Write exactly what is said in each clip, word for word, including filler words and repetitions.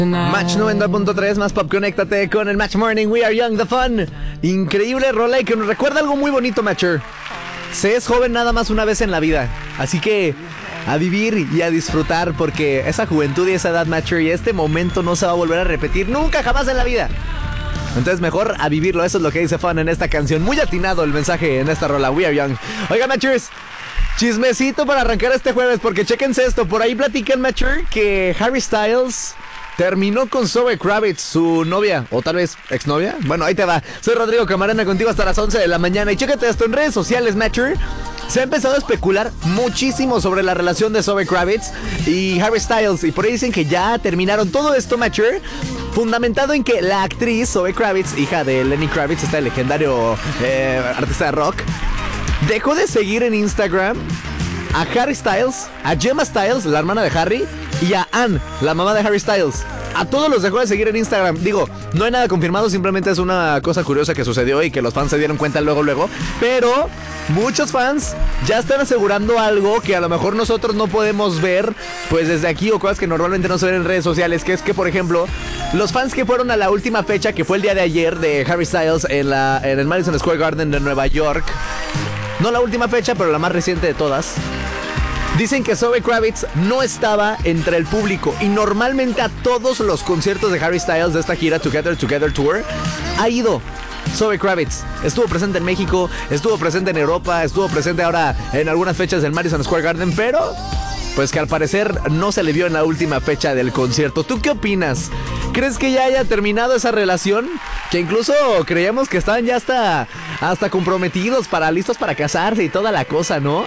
Match noventa punto tres, más pop, conéctate con el Match Morning, We Are Young, The Fun. Increíble rola y que nos recuerda algo muy bonito, Matcher. Se es joven nada más una vez en la vida, así que a vivir y a disfrutar, porque esa juventud y esa edad, Matcher, y este momento no se va a volver a repetir nunca jamás en la vida. Entonces mejor a vivirlo, eso es lo que dice Fun en esta canción. Muy atinado el mensaje en esta rola, We Are Young. Oiga, Matchers, chismecito para arrancar este jueves, porque chéquense esto. Por ahí platican, Matcher, que Harry Styles terminó con Zoe Kravitz, su novia, o tal vez exnovia. Bueno, ahí te va. Soy Rodrigo Camarena, contigo hasta las once de la mañana. Y chécate esto en redes sociales, Matcher. Se ha empezado a especular muchísimo sobre la relación de Zoe Kravitz y Harry Styles. Y por ahí dicen que ya terminaron todo esto, Matcher, fundamentado en que la actriz Zoe Kravitz, hija de Lenny Kravitz, este legendario eh, artista de rock, dejó de seguir en Instagram a Harry Styles, a Gemma Styles, la hermana de Harry, y a Anne, la mamá de Harry Styles. A todos los dejó de seguir en Instagram. Digo, no hay nada confirmado, simplemente es una cosa curiosa que sucedió y que los fans se dieron cuenta luego, luego. Pero muchos fans ya están asegurando algo que a lo mejor nosotros no podemos ver, pues desde aquí, o cosas que normalmente no se ven en redes sociales, que es que, por ejemplo, los fans que fueron a la última fecha, que fue el día de ayer, de Harry Styles en, la, en el Madison Square Garden de Nueva York, no la última fecha, pero la más reciente de todas, dicen que Zoe Kravitz no estaba entre el público. Y normalmente a todos los conciertos de Harry Styles de esta gira Together Together Tour ha ido Zoe Kravitz. Estuvo presente en México, estuvo presente en Europa, estuvo presente ahora en algunas fechas del Madison Square Garden, pero pues que al parecer no se le vio en la última fecha del concierto. ¿Tú qué opinas? ¿Crees que ya haya terminado esa relación? Que incluso creíamos que estaban ya hasta, hasta comprometidos, para listos para casarse y toda la cosa, ¿no?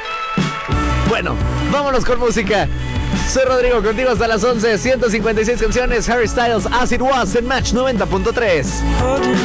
Bueno, vámonos con música. Soy Rodrigo, contigo hasta las once. ciento cincuenta y seis canciones, Harry Styles, As It Was en Match noventa punto tres.